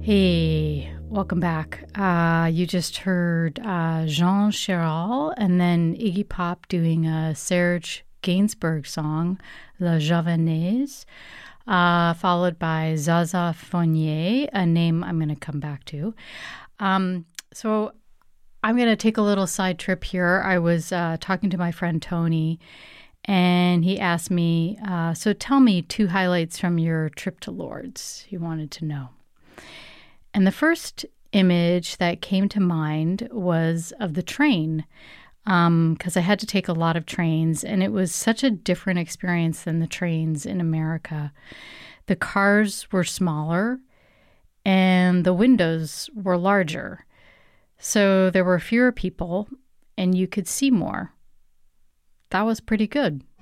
Hey, welcome back. You just heard Jean Chéral and then Iggy Pop doing a Serge Gainsbourg song, La Javanaise, followed by Zaza Fournier, a name I'm going to come back to. So I'm going to take a little side trip here. I was talking to my friend Tony, and he asked me, so tell me two highlights from your trip to Lourdes. He wanted to know. And the first image that came to mind was of the train, because I had to take a lot of trains, and it was such a different experience than the trains in America. The cars were smaller, and the windows were larger. So there were fewer people, and you could see more. That was pretty good.